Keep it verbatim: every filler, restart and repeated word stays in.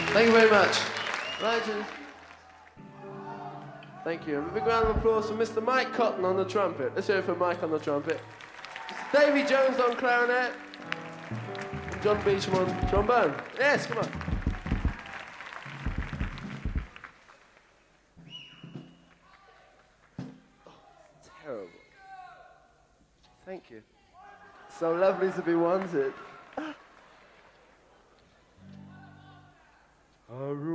Thank you very much. Right. Thank you. A big round of applause for Mister Mike Cotton on the trumpet. Let's hear it for Mike on the trumpet. Mister Davy Jones on clarinet. And John Beecham on trombone. Yes, come on. Oh, terrible. Thank you. So lovely to be wanted.